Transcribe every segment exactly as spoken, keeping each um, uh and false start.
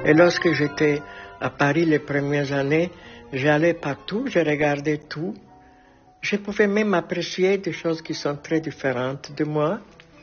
Et lorsque j'étais à Paris les premières années, j'allais partout, je regardais tout. Je pouvais même apprécier des choses qui sont très différentes de moi.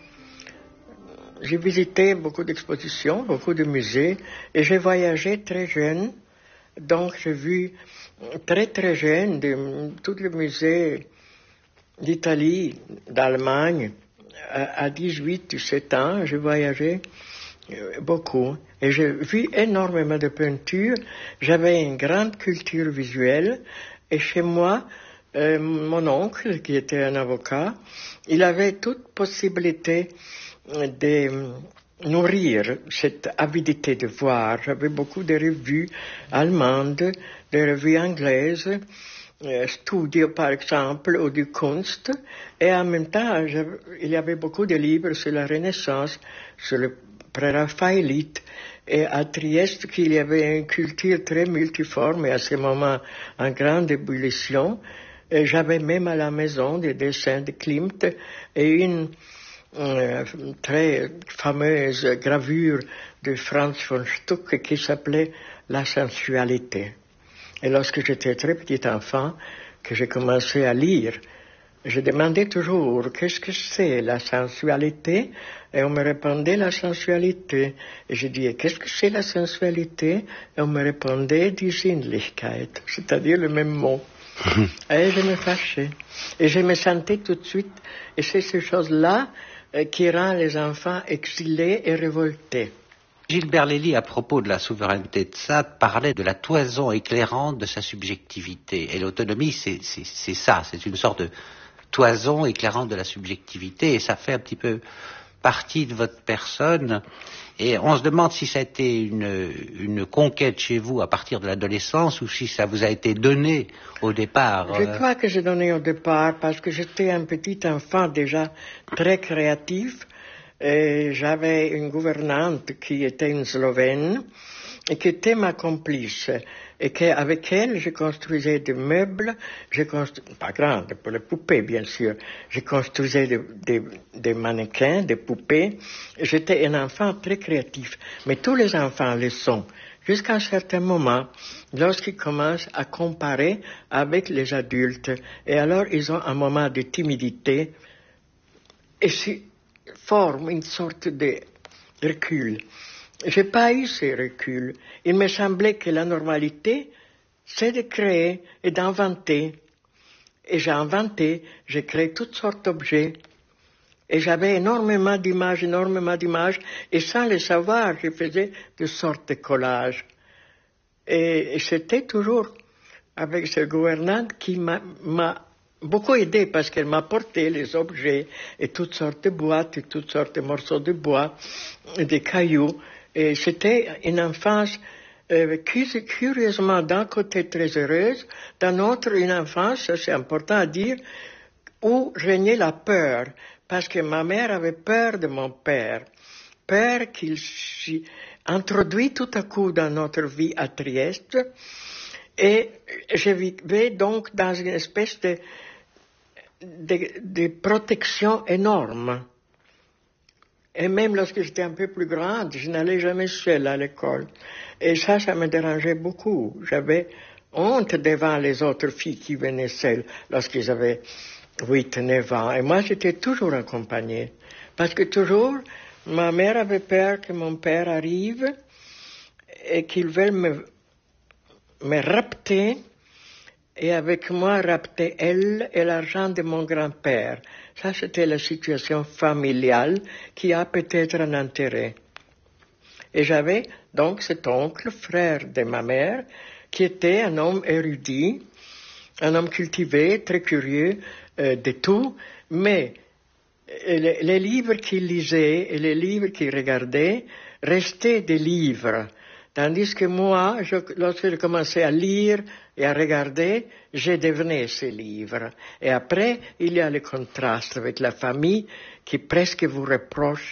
J'ai visité beaucoup d'expositions, beaucoup de musées, et j'ai voyagé très jeune. Donc j'ai vu très très jeune de, tous les musées d'Italie, d'Allemagne. À, à dix-huit, dix-sept ans, j'ai voyagé beaucoup. Et j'ai vu énormément de peintures. J'avais une grande culture visuelle. Et chez moi, euh, mon oncle, qui était un avocat, il avait toute possibilité de nourrir cette avidité de voir. J'avais beaucoup de revues allemandes, de revues anglaises, euh, Studio par exemple, ou du Kunst. Et en même temps, il y avait beaucoup de livres sur la Renaissance, sur le pré-raphaélite. Et à Trieste, qu'il y avait une culture très multiforme et à ce moment en grande ébullition. Et j'avais même à la maison des dessins de Klimt et une euh, très fameuse gravure de Franz von Stuck qui s'appelait La sensualité. Et lorsque j'étais très petit enfant, que j'ai commencé à lire, je demandais toujours qu'est-ce que c'est la sensualité, et on me répondait la sensualité. Et je disais qu'est-ce que c'est la sensualité, et on me répondait die Sinnlichkeit, c'est-à-dire le même mot. Et je me fâchais. Et je me sentais tout de suite, et c'est ces choses-là euh, qui rend les enfants exilés et révoltés. Gilbert Lely, à propos de la souveraineté de Sade, parlait de la toison éclairante de sa subjectivité. Et l'autonomie, c'est, c'est, c'est ça, c'est une sorte de toison éclairante de la subjectivité, et ça fait un petit peu partie de votre personne. Et on se demande si ça a été une, une conquête chez vous à partir de l'adolescence ou si ça vous a été donné au départ. Je crois que j'ai donné au départ parce que j'étais un petit enfant déjà très créatif. Et j'avais une gouvernante qui était une Slovène et qui était ma complice. Et qu'avec elle, je construisais des meubles, je constru... pas grandes, pour les poupées bien sûr, je construisais des, des, des mannequins, des poupées. J'étais un enfant très créatif, mais tous les enfants le sont, jusqu'à un certain moment, lorsqu'ils commencent à comparer avec les adultes. Et alors, ils ont un moment de timidité et si forment une sorte de recul. J'ai pas eu ce recul. Il me semblait que la normalité, c'est de créer et d'inventer. Et j'ai inventé, j'ai créé toutes sortes d'objets. Et j'avais énormément d'images, énormément d'images. Et sans le savoir, je faisais de sortes de collages. Et, et c'était toujours avec cette gouvernante qui m'a, m'a beaucoup aidé parce qu'elle m'apportait les objets et toutes sortes de boîtes et toutes sortes de morceaux de bois, des cailloux. Et c'était une enfance euh, curieusement d'un côté très heureuse, d'un autre une enfance, c'est important à dire, où régnait la peur, parce que ma mère avait peur de mon père, peur qu'il s'y introduit tout à coup dans notre vie à Trieste, et je vivais donc dans une espèce de, de, de protection énorme. Et même lorsque j'étais un peu plus grande, je n'allais jamais seule à l'école. Et ça, ça me dérangeait beaucoup. J'avais honte devant les autres filles qui venaient seules lorsqu'ils avaient huit, neuf ans. Et moi, j'étais toujours accompagnée. Parce que toujours, ma mère avait peur que mon père arrive et qu'il veuille me, me rapter et avec moi rapter elle et l'argent de mon grand-père. Ça, c'était la situation familiale qui a peut-être un intérêt. Et j'avais donc cet oncle, frère de ma mère, qui était un homme érudit, un homme cultivé, très curieux euh, de tout, mais les, les livres qu'il lisait et les livres qu'il regardait restaient des livres. Tandis que moi, je, lorsque je commençais à lire et à regarder, je devenais ces livres. Et après, il y a le contraste avec la famille qui presque vous reproche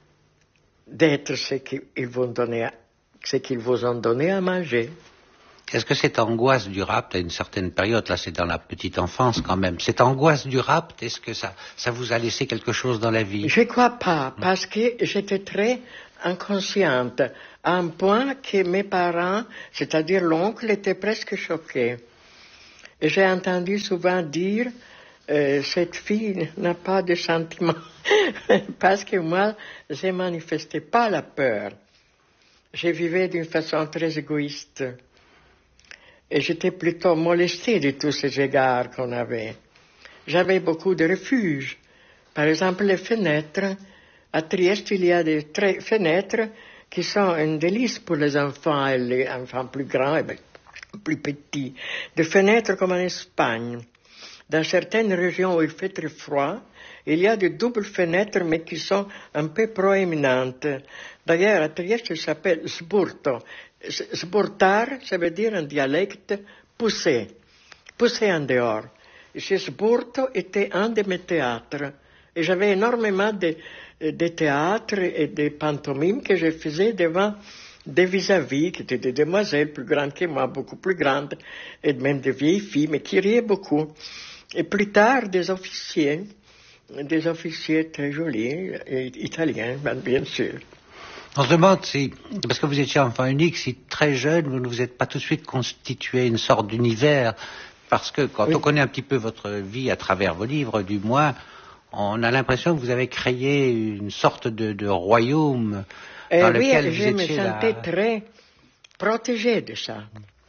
d'être ce qu'ils vont donner, ce qu'ils vous ont donné à manger. Est-ce que cette angoisse du rapt à une certaine période, là c'est dans la petite enfance quand même, cette angoisse du rapt, est-ce que ça, ça vous a laissé quelque chose dans la vie? Je crois pas, parce que j'étais très inconsciente, à un point que mes parents, c'est-à-dire l'oncle, étaient presque choqués. Et j'ai entendu souvent dire, euh, cette fille n'a pas de sentiments, parce que moi, je manifestais pas la peur. Je vivais d'une façon très égoïste. Et j'étais plutôt molestée de tous ces égards qu'on avait. J'avais beaucoup de refuges. Par exemple, les fenêtres. À Trieste, il y a des tra- fenêtres qui sont un délice pour les enfants, et les enfants plus grands et plus petits. Des fenêtres comme en Espagne. Dans certaines régions où il fait très froid, il y a de doubles fenêtres, mais qui sont un peu proéminentes. D'ailleurs, à Trieste, ça s'appelle sburto. Sburtar, ça veut dire en dialecte pousser, pousser en dehors. Et ce sburto était un de mes théâtres. Et j'avais énormément de, de théâtres et de pantomimes que je faisais devant des vis-à-vis, qui étaient des demoiselles plus grandes que moi, beaucoup plus grandes, et même des vieilles filles, mais qui riaient beaucoup. Et plus tard, des officiers, des officiers très jolis, et italiens, bien sûr. On se demande si, parce que vous étiez enfant unique, si très jeune, vous ne vous êtes pas tout de suite constitué une sorte d'univers, parce que quand oui. on connaît un petit peu votre vie à travers vos livres, du moins, on a l'impression que vous avez créé une sorte de, de royaume dans euh, lequel oui, vous je étiez me sentais là. très protégée de ça.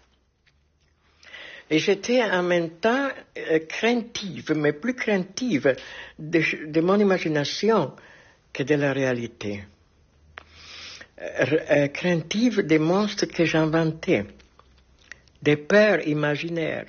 Et j'étais en même temps euh, craintive, mais plus craintive de, de mon imagination que de la réalité. Euh, euh, craintive des monstres que j'inventais, des peurs imaginaires.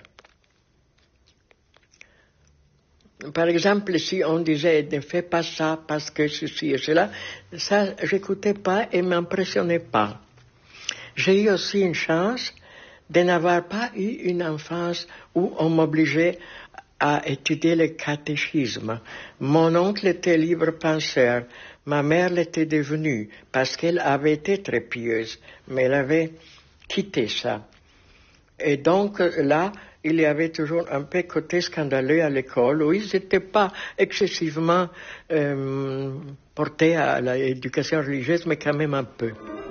Par exemple, si on disait ne fais pas ça parce que ceci et cela, ça, j'écoutais pas et m'impressionnait pas. J'ai eu aussi une chance de n'avoir pas eu une enfance où on m'obligeait à étudier le catéchisme. Mon oncle était libre penseur. Ma mère l'était devenue parce qu'elle avait été très pieuse, mais elle avait quitté ça. Et donc là, il y avait toujours un peu côté scandaleux à l'école où ils n'étaient pas excessivement euh, portés à l'éducation religieuse, mais quand même un peu.